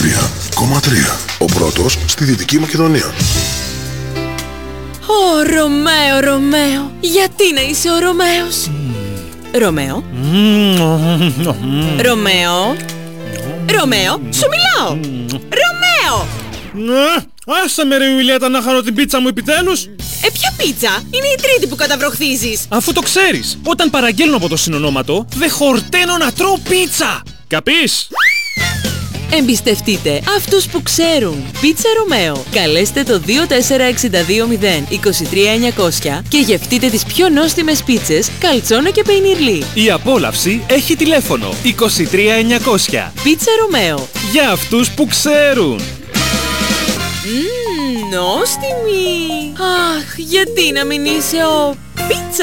93,3. Ο πρώτος στη Δυτική Μακεδονία. Ω, Ρωμαίο, Ρωμαίο, γιατί να είσαι ο Ρωμαίος? Ρωμαίο. Ρωμαίο. Ρωμαίο, σου μιλάω. Ρωμαίο. Άσε με ρε Ιουλιέτα να χαρώ την πίτσα μου επιτέλους. Ποια πίτσα? Είναι η τρίτη που καταβροχθίζεις. Αφού το ξέρεις, όταν παραγγέλνω από το συνονόματο, δεν χορταίνω να τρώω πίτσα. Καπείς? Εμπιστευτείτε αυτούς που ξέρουν. Πίτσα Ρωμαίο. Καλέστε το 24620 23900 και γευτείτε τις πιο νόστιμες πίτσες καλτσόνο και πεϊνιρλί. Η απόλαυση έχει τηλέφωνο 23900. Πίτσα Ρωμαίο. Για αυτούς που ξέρουν. Νόστιμη. Αχ, γιατί να μην είσαι ο πίτσα